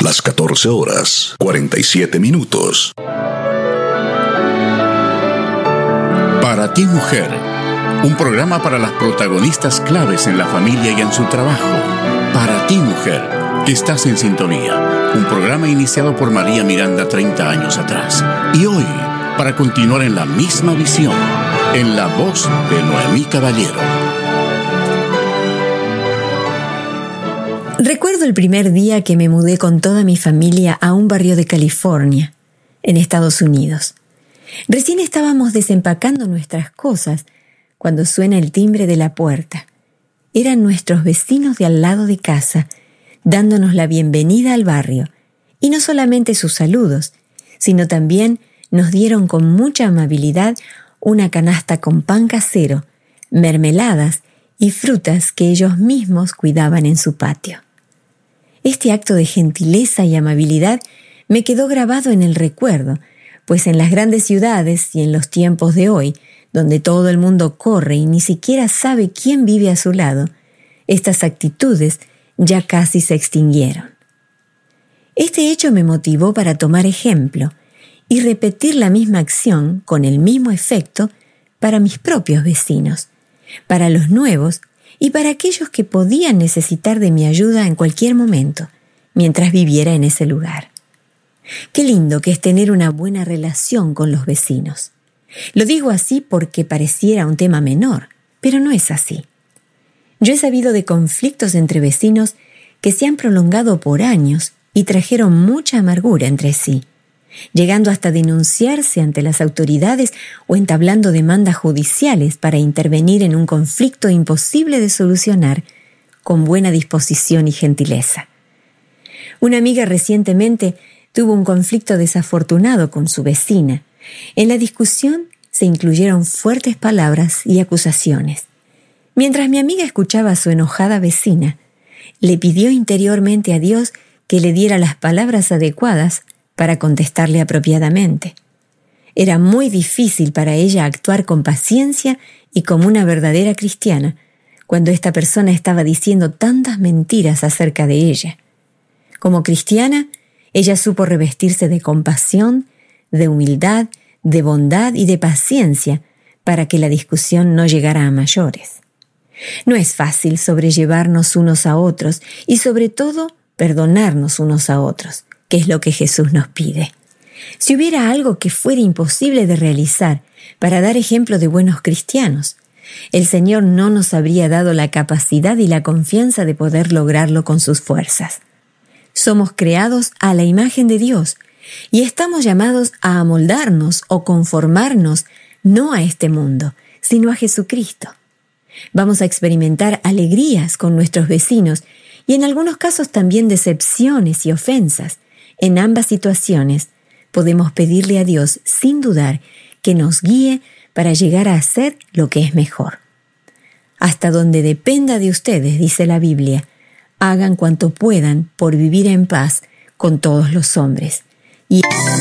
las 14:47. Para ti, mujer, un programa para las protagonistas claves en la familia y en su trabajo. Para ti, mujer, que estás en sintonía. Un programa iniciado por María Miranda 30 años atrás. Y hoy, para continuar en la misma visión, en la voz de Noemí Caballero. Recuerdo el primer día que me mudé con toda mi familia a un barrio de California, en Estados Unidos. Recién estábamos desempacando nuestras cosas cuando suena el timbre de la puerta. Eran nuestros vecinos de al lado de casa, dándonos la bienvenida al barrio. Y no solamente sus saludos, sino también nos dieron con mucha amabilidad una canasta con pan casero, mermeladas y frutas que ellos mismos cuidaban en su patio. Este acto de gentileza y amabilidad me quedó grabado en el recuerdo, pues en las grandes ciudades y en los tiempos de hoy, donde todo el mundo corre y ni siquiera sabe quién vive a su lado, estas actitudes ya casi se extinguieron. Este hecho me motivó para tomar ejemplo y repetir la misma acción con el mismo efecto para mis propios vecinos, para los nuevos y para aquellos que podían necesitar de mi ayuda en cualquier momento, mientras viviera en ese lugar. Qué lindo que es tener una buena relación con los vecinos. Lo digo así porque pareciera un tema menor, pero no es así. Yo he sabido de conflictos entre vecinos que se han prolongado por años y trajeron mucha amargura entre sí, llegando hasta denunciarse ante las autoridades o entablando demandas judiciales para intervenir en un conflicto imposible de solucionar con buena disposición y gentileza. Una amiga recientemente tuvo un conflicto desafortunado con su vecina. En la discusión se incluyeron fuertes palabras y acusaciones. Mientras mi amiga escuchaba a su enojada vecina, le pidió interiormente a Dios que le diera las palabras adecuadas para contestarle apropiadamente. Era muy difícil para ella actuar con paciencia y como una verdadera cristiana cuando esta persona estaba diciendo tantas mentiras acerca de ella. Como cristiana, ella supo revestirse de compasión, de humildad, de bondad y de paciencia para que la discusión no llegara a mayores. No es fácil sobrellevarnos unos a otros y sobre todo perdonarnos unos a otros, que es lo que Jesús nos pide. Si hubiera algo que fuera imposible de realizar para dar ejemplo de buenos cristianos, el Señor no nos habría dado la capacidad y la confianza de poder lograrlo con sus fuerzas. Somos creados a la imagen de Dios y estamos llamados a amoldarnos o conformarnos no a este mundo, sino a Jesucristo. Vamos a experimentar alegrías con nuestros vecinos y en algunos casos también decepciones y ofensas. En ambas situaciones podemos pedirle a Dios sin dudar que nos guíe para llegar a hacer lo que es mejor. Hasta donde dependa de ustedes, dice la Biblia, hagan cuanto puedan por vivir en paz con todos los hombres.